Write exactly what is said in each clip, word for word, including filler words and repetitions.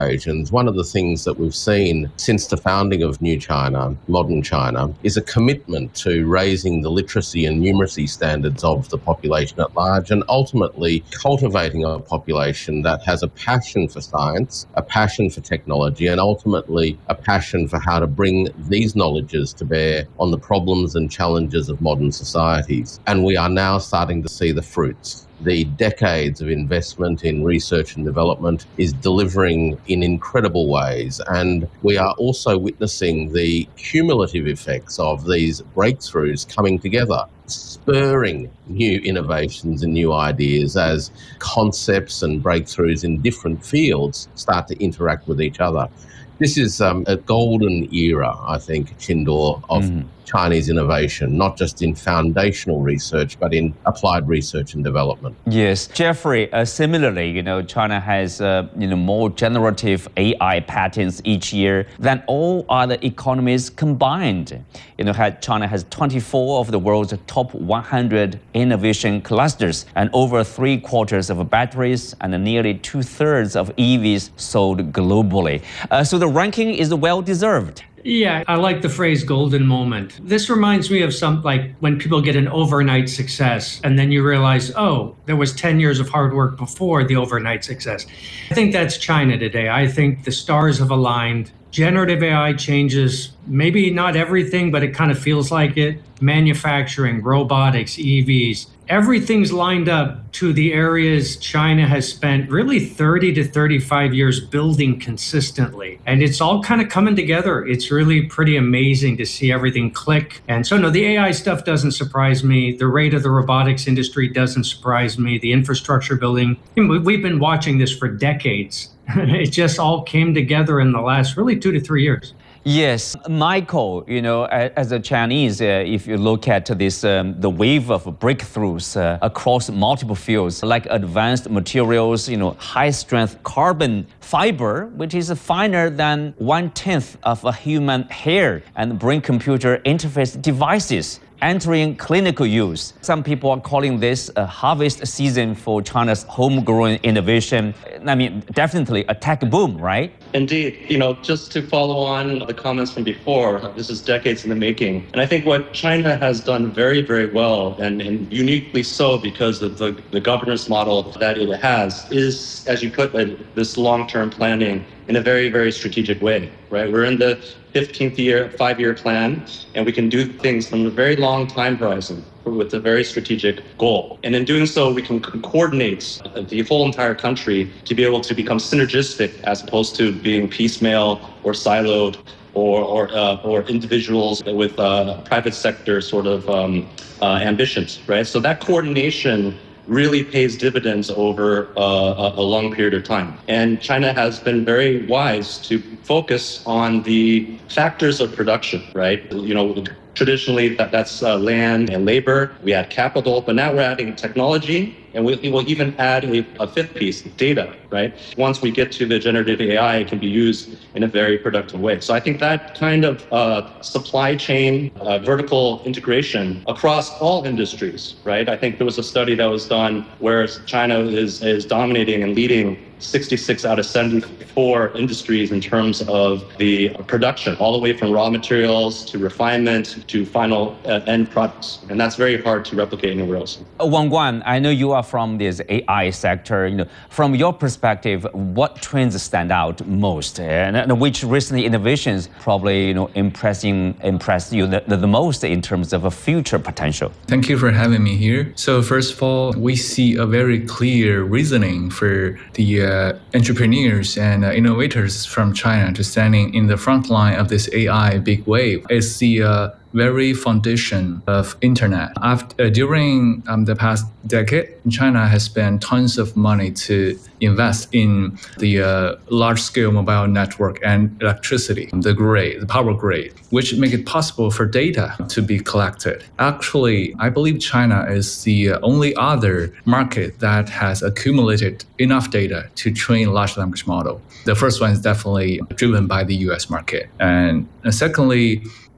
occasions, one of the things that we've seen since the founding of New China, modern China, is a commitment to raising the literacy and numeracy standards of the population at large, and ultimately cultivating a population that has a passion for science, a passion for technology, and ultimately a passion for how to bring these knowledges to bear on the problems and challenges of modern societies. And we are now starting to see the fruits. The decades of investment in research and development is delivering in incredible ways. And we are also witnessing the cumulative effects of these breakthroughs coming together, spurring new innovations and new ideas as concepts and breakthroughs in different fields start to interact with each other. This is um, a golden era, I think, Qindor, of mm. Chinese innovation, not just in foundational research, but in applied research and development. Yes, Jeffrey, uh, similarly, you know, China has, uh, you know, more generative A I patents each year than all other economies combined. You know, China has twenty-four of the world's top one hundred innovation clusters and over three quarters of batteries and nearly two thirds of E Vs sold globally. Uh, so the ranking is well-deserved. Yeah, I like the phrase golden moment. This reminds me of some, like when people get an overnight success and then you realize, oh, there was ten years of hard work before the overnight success. I think that's China today. I think the stars have aligned. Generative A I changes, maybe not everything, but it kind of feels like it. Manufacturing, robotics, E Vs, everything's lined up to the areas China has spent really thirty to thirty-five years building consistently. And it's all kind of coming together. It's really pretty amazing to see everything click. And so, no, the A I stuff doesn't surprise me. The rate of the robotics industry doesn't surprise me. The infrastructure building, we've been watching this for decades. It just all came together in the last really two to three years. Yes, Michael, you know, as a Chinese, uh, if you look at this, um, the wave of breakthroughs uh, across multiple fields, like advanced materials, you know, high-strength carbon fiber, which is finer than one-tenth of a human hair, and brain-computer interface devices entering clinical use. Some people are calling this a harvest season for China's homegrown innovation. I mean, definitely a tech boom, right? Indeed. You know, just to follow on the comments from before, this is decades in the making. And I think what China has done very, very well, and, and uniquely so because of the, the governance model that it has, is, as you put it, this long-term planning in a very, very strategic way, right? We're in the fifteenth year, five-year plan, and we can do things from a very long time horizon with a very strategic goal. And in doing so, we can coordinate the whole entire country to be able to become synergistic as opposed to being piecemeal or siloed or or, uh, or individuals with uh, private sector sort of um, uh, ambitions, right? So that coordination really pays dividends over uh, a long period of time. And China has been very wise to focus on the factors of production, right? You know, traditionally that, that's uh, land and labor. We add capital, but now we're adding technology, and we will even add a, a fifth piece, data, right? Once we get to the generative A I, it can be used in a very productive way. So I think that kind of uh, supply chain, uh, vertical integration across all industries, right? I think there was a study that was done where China is, is dominating and leading sixty-six out of seventy-four industries in terms of the production, all the way from raw materials to refinement to final uh, end products. And that's very hard to replicate anywhere else. Wang Guan, I know you are from this A I sector. You know, from your perspective, what trends stand out most, and, and which recent innovations probably you know impressing impressed you the, the most in terms of a future potential? Thank you for having me here. So first of all, we see a very clear reasoning for the uh, entrepreneurs and uh, innovators from China to standing in the front line of this A I big wave. It's the uh, very foundation of internet. After, uh, during um, the past decade, China has spent tons of money to invest in the uh, large-scale mobile network and electricity, the grid, the power grid, which make it possible for data to be collected. Actually, I believe China is the only other market that has accumulated enough data to train large language model. The first one is definitely driven by the U S market. And secondly,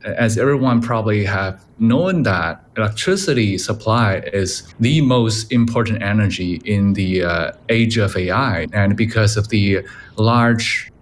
as everyone probably have known that electricity supply is the most important energy in the uh, age of A I. And because of the large